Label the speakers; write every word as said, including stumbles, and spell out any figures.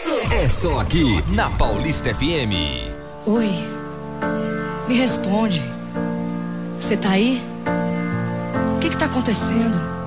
Speaker 1: É só aqui, na Paulista F M.
Speaker 2: Oi, me responde. Você tá aí? O que que tá acontecendo?